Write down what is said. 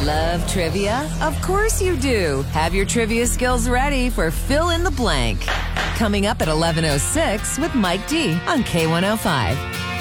Love trivia? Of course you do. Have your trivia skills ready for Fill in the Blank. Coming up at 11:06 with Mike D on K105.